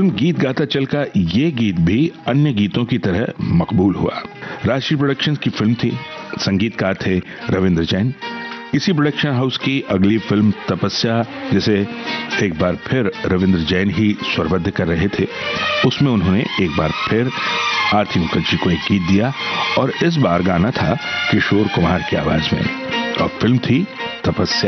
Film गीत गाता चल का ये गीत भी अन्य गीतों की तरह मकबूल हुआ। राशि प्रोडक्शंस की फिल्म थी, संगीतकार थे रविंद्र जैन। इसी प्रोडक्शन हाउस की अगली फिल्म तपस्या, जिसे एक बार फिर रविंद्र जैन ही स्वरबद्ध कर रहे थे, उसमें उन्होंने एक बार फिर आरती मुखर्जी को एक गीत दिया और इस बार गाना था किशोर कुमार की आवाज में और फिल्म थी तपस्या।